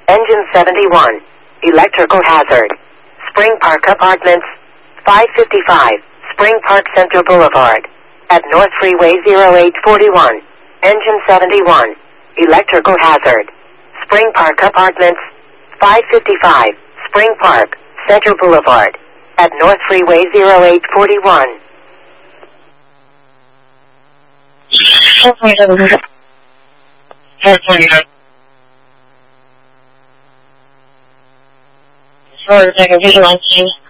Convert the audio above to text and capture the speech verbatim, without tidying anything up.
Engine seventy-one. Electrical hazard. Spring Park Apartments. five fifty-five. Spring Park Center Boulevard. At North Freeway zero eight forty-one. Engine seventy-one. Electrical hazard. Spring Park Apartments. five fifty-five. Spring Park Center Boulevard. At North Freeway zero eight forty-one. For second visual